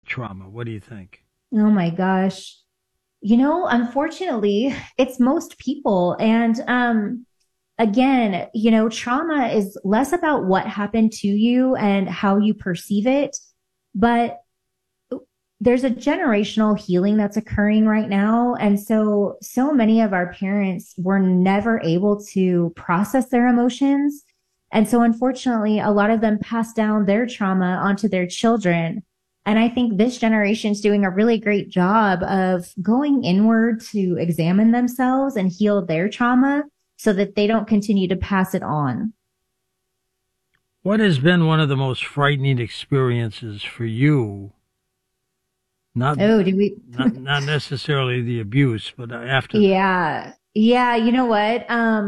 trauma? What do you think? Oh my gosh. Unfortunately, it's most people. And again, trauma is less about what happened to you and how you perceive it, but there's a generational healing that's occurring right now. And so many of our parents were never able to process their emotions. And so unfortunately, a lot of them pass down their trauma onto their children. And I think this generation's doing a really great job of going inward to examine themselves and heal their trauma so that they don't continue to pass it on. What has been one of the most frightening experiences for you? Not, Oh, do we? not necessarily the abuse, but after that. Yeah. Yeah. You know what?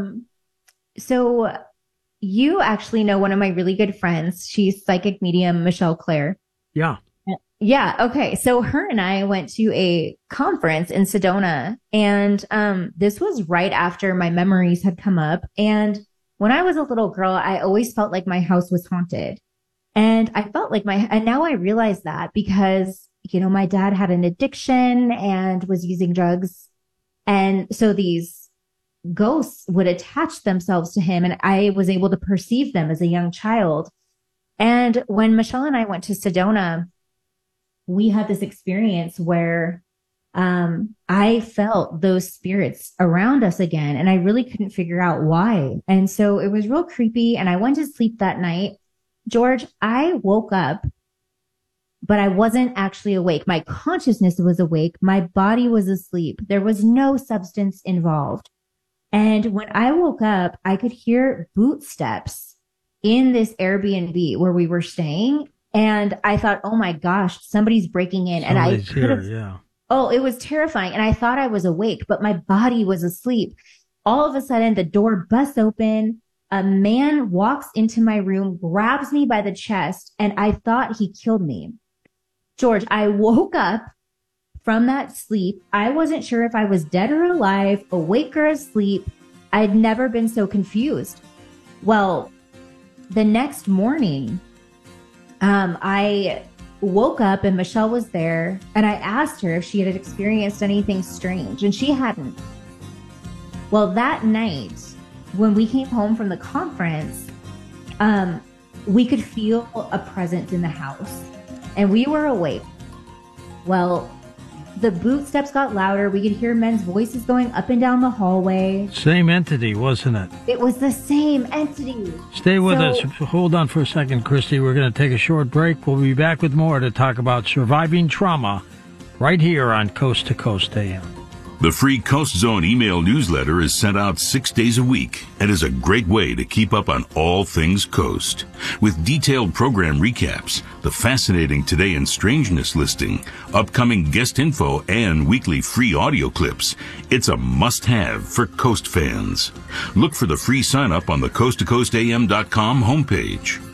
So you actually know one of my really good friends. She's psychic medium, Michelle Claire. Yeah. Yeah. Okay. So her and I went to a conference in Sedona, and this was right after my memories had come up. And when I was a little girl, I always felt like my house was haunted. And I felt like and now I realize that because, my dad had an addiction and was using drugs. And so these ghosts would attach themselves to him, and I was able to perceive them as a young child. And when Michelle and I went to Sedona, we had this experience where I felt those spirits around us again, and I really couldn't figure out why. And so it was real creepy. And I went to sleep that night. George, I woke up, but I wasn't actually awake. My consciousness was awake. My body was asleep. There was no substance involved. And when I woke up, I could hear boot steps in this Airbnb where we were staying. And I thought, oh my gosh, somebody's breaking in. Somebody's here, yeah. Oh, it was terrifying. And I thought I was awake, but my body was asleep. All of a sudden, the door busts open. A man walks into my room, grabs me by the chest, and I thought he killed me. George, I woke up from that sleep. I wasn't sure if I was dead or alive, awake or asleep. I'd never been so confused. Well, the next morning, I woke up and Michelle was there, and I asked her if she had experienced anything strange, and she hadn't. Well, that night, when we came home from the conference, we could feel a presence in the house, and we were awake. Well, the boot steps got louder. We could hear men's voices going up and down the hallway. Same entity, wasn't it? It was the same entity. Stay with us. Hold on for a second, Christy. We're going to take a short break. We'll be back with more to talk about surviving trauma right here on Coast to Coast AM. The free Coast Zone email newsletter is sent out 6 days a week and is a great way to keep up on all things Coast. With detailed program recaps, the fascinating Today in Strangeness listing, upcoming guest info, and weekly free audio clips, it's a must-have for Coast fans. Look for the free sign-up on the coasttocoastam.com homepage.